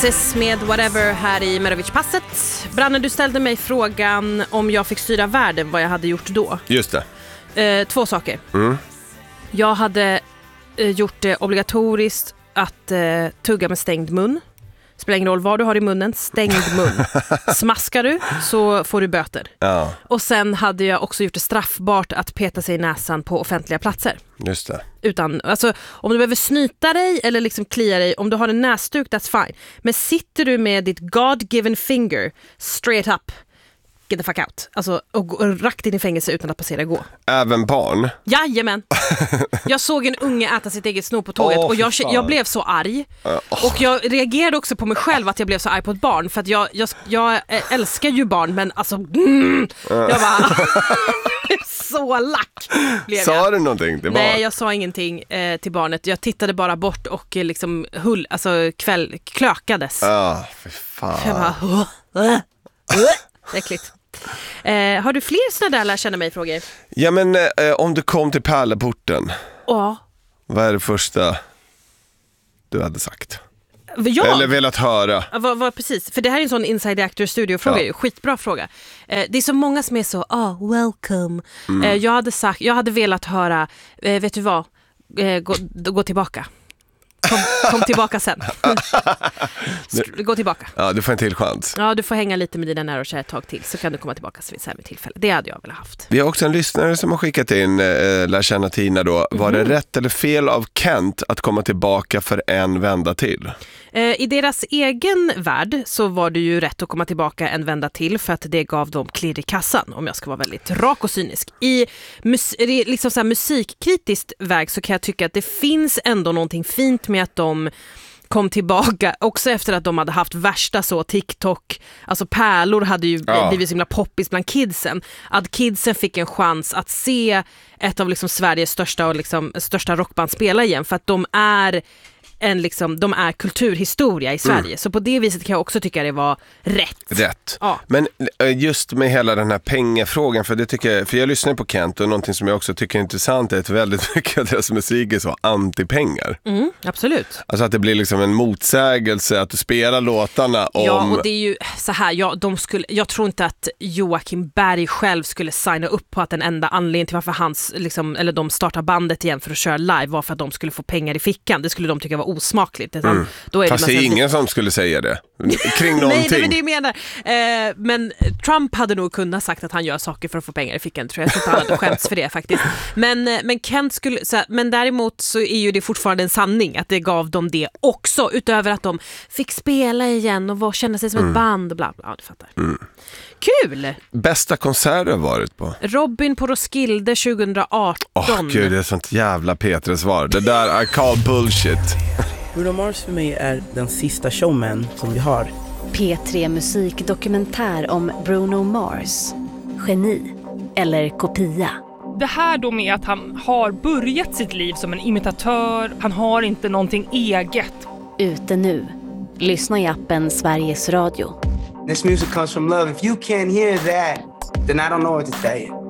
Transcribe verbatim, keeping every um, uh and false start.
Oasis med Whatever här i Merovic-passet. Branne, du ställde mig frågan om jag fick styra världen, vad jag hade gjort då. Just det. Eh, två saker. Mm. Jag hade eh, gjort det obligatoriskt att eh, tugga med stängd mun. Spelar ingen roll vad du har i munnen, stängd mun. Smaskar du så får du böter. Ja. Och sen hade jag också gjort det straffbart att peta sig i näsan på offentliga platser. Just det. Utan, alltså, om du behöver snyta dig eller liksom klia dig, om du har en näsduk, that's fine. Men sitter du med ditt God-given finger straight up, get the fuck out. Alltså, och, och rakt in i fängelse utan att passera gå. Även barn? Jajamän. Jag såg en unge äta sitt eget snor på tåget oh, och jag, jag blev så arg. Oh. Och jag reagerade också på mig själv att jag blev så arg på ett barn. För att jag, jag, jag älskar ju barn, men alltså mm, jag var så lack. Sa jag. Du någonting? Det var... Nej, jag sa ingenting eh, till barnet. Jag tittade bara bort och eh, liksom hull, alltså kväll, klökades. Ja, oh, för fan. Jag bara, uh, uh, uh. Äckligt. Eh, har du fler sådana där lär känna mig-frågor? Ja, men eh, om du kom till Pärleporten, ja. Vad är det första du hade sagt? Jag? Eller velat höra? Ja, vad, vad, precis, för det här är en sån Inside Actor Studio-fråga, ja. Skitbra fråga. Eh, det är så många som är så, ah, oh, welcome. Mm. Eh, jag, hade sagt, jag hade velat höra, eh, vet du vad, eh, gå, gå tillbaka. Kom, kom tillbaka sen. Gå tillbaka. Ja, du får en till chans. Ja, du får hänga lite med dina nära ett tag till, så kan du komma tillbaka vid så här med tillfälle. Det hade jag väl haft. Vi har också en lyssnare som har skickat in äh, lär känna Tina då. Var mm. det rätt eller fel av Kent att komma tillbaka för en vända till? Eh, I deras egen värld så var det ju rätt att komma tillbaka en vända till, för att det gav dem klirr i kassan, om jag ska vara väldigt rak och cynisk. I mus- liksom så här musikkritiskt väg så kan jag tycka att det finns ändå någonting fint med att de kom tillbaka också efter att de hade haft värsta så TikTok, alltså pärlor hade ju ja. blivit så himla poppis bland kidsen, att kidsen fick en chans att se ett av liksom Sveriges största och liksom största rockband spela igen, för att de är en liksom, de är kulturhistoria i Sverige. Mm. Så på det viset kan jag också tycka det var rätt. Rätt. Ja. Men just med hela den här pengafrågan, för det tycker jag, för jag lyssnar på Kent och någonting som jag också tycker är intressant är att väldigt mycket av deras musik är så anti-pengar. Mm, absolut. Alltså att det blir liksom en motsägelse att du spelar låtarna om... Ja, och det är ju så här, ja, de skulle, jag tror inte att Joakim Berg själv skulle signa upp på att den enda anledningen till varför hans, liksom, eller de startar bandet igen för att köra live var för att de skulle få pengar i fickan. Det skulle de tycka var osmakligt. Mm. Då är Fast det är ingen som skulle säga det kring någonting. Nej, det är det jag menar. Eh, men Trump hade nog kunnat sagt att han gör saker för att få pengar i fickan, tror jag. Jag tror inte han hade skämts för det faktiskt. Men, men Kent skulle, så här, men däremot så är ju det fortfarande en sanning att det gav dem det också, utöver att de fick spela igen och var, känna sig som mm. ett band och bla bla. Ja, du fattar. Mm. Kul! Bästa konsert du har varit på? Robin på Roskilde tjugoarton. Åh oh, gud, det är sånt jävla Petres-svar. Det där är call bullshit. Bruno Mars för mig är den sista showman som vi har. P tre musikdokumentär om Bruno Mars. Geni eller kopia. Det här då med att han har börjat sitt liv som en imitatör. Han har inte någonting eget. Ute nu. Lyssna i appen Sveriges Radio. This music comes from love. If you can't hear that, then I don't know what to tell you.